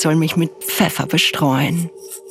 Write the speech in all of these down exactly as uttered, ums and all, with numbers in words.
soll mich mit Pfeffer bestreuen.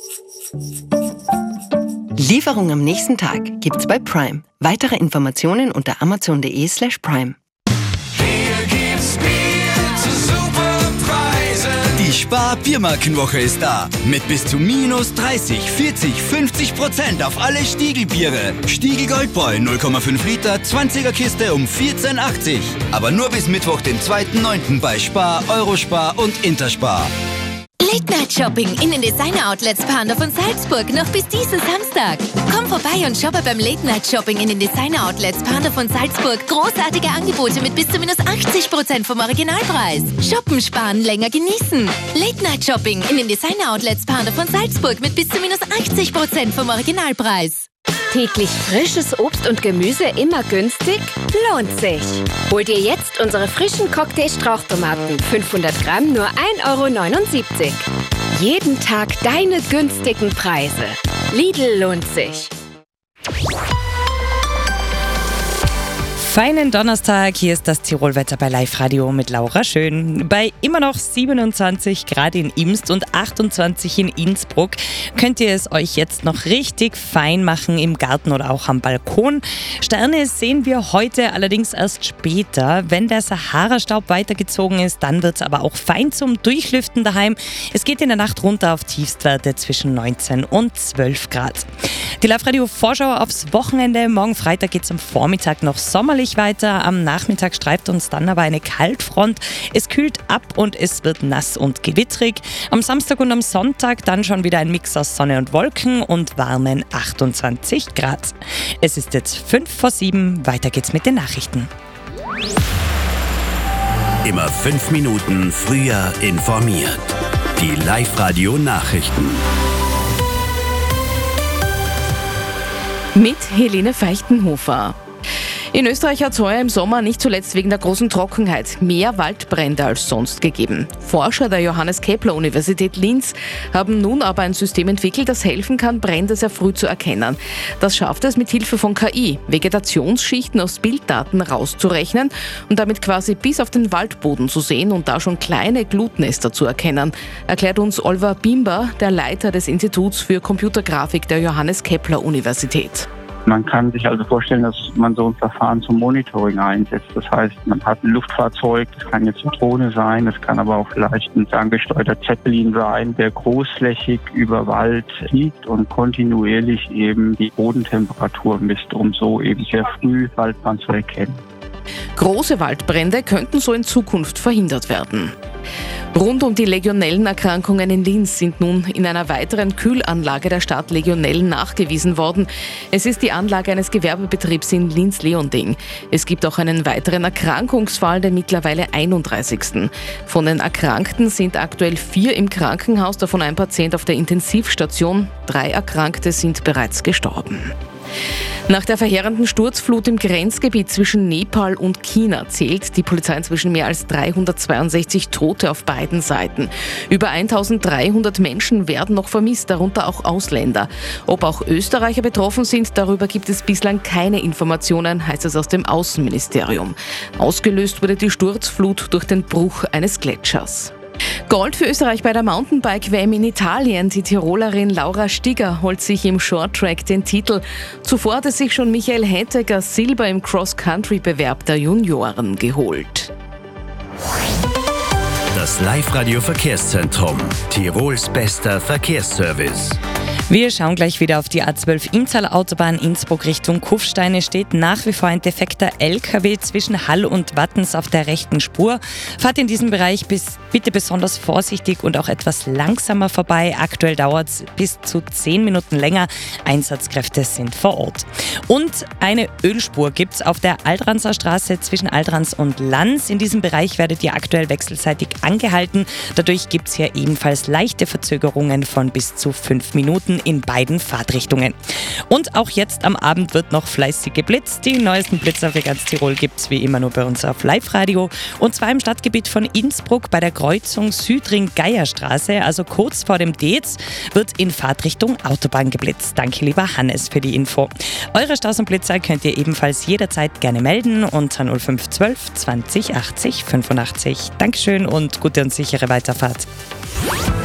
Lieferung am nächsten Tag gibt's bei Prime. Weitere Informationen unter amazon.de slash prime. Hier gibt's Bier zu super Preisen. Die Spar-Biermarkenwoche ist da. Mit bis zu minus dreißig, vierzig, fünfzig Prozent auf alle Stiegl-Biere. Stiegl Goldbräu null Komma fünf Liter, zwanziger Kiste um vierzehn achtzig. Aber nur bis Mittwoch, den zweiten neunten bei Spar, Eurospar und Interspar. Late-Night-Shopping in den Designer-Outlets Pandorf und Salzburg noch bis diesen Samstag. Komm vorbei und shoppe beim Late-Night-Shopping in den Designer-Outlets Pandorf und Salzburg. Großartige Angebote mit bis zu minus achtzig Prozent vom Originalpreis. Shoppen, sparen, länger genießen. Late-Night-Shopping in den Designer-Outlets Pandorf und Salzburg mit bis zu minus achtzig Prozent vom Originalpreis. Täglich frisches Obst und Gemüse immer günstig? Lohnt sich! Hol dir jetzt unsere frischen Cocktail-Strauchtomaten. fünfhundert Gramm nur ein Euro neunundsiebzig. Jeden Tag deine günstigen Preise. Lidl lohnt sich. Feinen Donnerstag, hier ist das Tirolwetter bei Live Radio mit Laura Schön. Bei immer noch siebenundzwanzig Grad in Imst und achtundzwanzig in Innsbruck könnt ihr es euch jetzt noch richtig fein machen im Garten oder auch am Balkon. Sterne sehen wir heute allerdings erst später. Wenn der Sahara-Staub weitergezogen ist, dann wird es aber auch fein zum Durchlüften daheim. Es geht in der Nacht runter auf Tiefstwerte zwischen neunzehn und zwölf Grad. Die Live Radio Vorschau aufs Wochenende. Morgen Freitag geht es am Vormittag noch sommerlich weiter. Am Nachmittag streift uns dann aber eine Kaltfront. Es kühlt ab und es wird nass und gewittrig. Am Samstag und am Sonntag dann schon wieder ein Mix aus Sonne und Wolken und warmen achtundzwanzig Grad. Es ist jetzt fünf vor sieben. Weiter geht's mit den Nachrichten. Immer fünf Minuten früher informiert. Die Live Radio Nachrichten. Mit Helene Feichtenhofer. In Österreich hat es heuer im Sommer nicht zuletzt wegen der großen Trockenheit mehr Waldbrände als sonst gegeben. Forscher der Johannes Kepler Universität Linz haben nun aber ein System entwickelt, das helfen kann, Brände sehr früh zu erkennen. Das schafft es mit Hilfe von K I, Vegetationsschichten aus Bilddaten rauszurechnen und damit quasi bis auf den Waldboden zu sehen und da schon kleine Glutnester zu erkennen, erklärt uns Oliver Bimber, der Leiter des Instituts für Computergrafik der Johannes Kepler Universität. Man kann sich also vorstellen, dass man so ein Verfahren zum Monitoring einsetzt. Das heißt, man hat ein Luftfahrzeug, das kann jetzt eine Drohne sein, das kann aber auch vielleicht ein ferngesteuerter Zeppelin sein, der großflächig über Wald fliegt und kontinuierlich eben die Bodentemperatur misst, um so eben sehr früh Waldbrand zu erkennen. Große Waldbrände könnten so in Zukunft verhindert werden. Rund um die Legionellenerkrankungen in Linz sind nun in einer weiteren Kühlanlage der Stadt Legionellen nachgewiesen worden. Es ist die Anlage eines Gewerbebetriebs in Linz-Leonding. Es gibt auch einen weiteren Erkrankungsfall, den mittlerweile einunddreißigsten Von den Erkrankten sind aktuell vier im Krankenhaus, davon ein Patient auf der Intensivstation. Drei Erkrankte sind bereits gestorben. Nach der verheerenden Sturzflut im Grenzgebiet zwischen Nepal und China zählt die Polizei inzwischen mehr als dreihundertzweiundsechzig Tote auf beiden Seiten. Über eintausenddreihundert Menschen werden noch vermisst, darunter auch Ausländer. Ob auch Österreicher betroffen sind, darüber gibt es bislang keine Informationen, heißt es aus dem Außenministerium. Ausgelöst wurde die Sturzflut durch den Bruch eines Gletschers. Gold für Österreich bei der Mountainbike-W M in Italien. Die Tirolerin Laura Stigger holt sich im Shorttrack den Titel. Zuvor hatte sich schon Michael Hettecker Silber im Cross-Country-Bewerb der Junioren geholt. Das Live-Radio-Verkehrszentrum. Tirols bester Verkehrsservice. Wir schauen gleich wieder auf die A zwölf Inntal Autobahn Innsbruck Richtung Kufstein. Es steht nach wie vor ein defekter L K W zwischen Hall und Wattens auf der rechten Spur. Fahrt in diesem Bereich bis, bitte besonders vorsichtig und auch etwas langsamer vorbei. Aktuell dauert es bis zu zehn Minuten länger. Einsatzkräfte sind vor Ort. Und eine Ölspur gibt es auf der Aldranser Straße zwischen Aldrans und Lanz. In diesem Bereich werdet ihr aktuell wechselseitig angehalten. Dadurch gibt es hier ebenfalls leichte Verzögerungen von bis zu fünf Minuten in beiden Fahrtrichtungen. Und auch jetzt am Abend wird noch fleißig geblitzt. Die neuesten Blitzer für ganz Tirol gibt es wie immer nur bei uns auf Live Radio. Und zwar im Stadtgebiet von Innsbruck bei der Kreuzung Südring-Geierstraße, also kurz vor dem Dez, wird in Fahrtrichtung Autobahn geblitzt. Danke, lieber Hannes, für die Info. Eure Staus und Blitzer könnt ihr ebenfalls jederzeit gerne melden unter null fünf eins zwei zwanzig achtzig fünfundachtzig. Dankeschön und gute und sichere Weiterfahrt.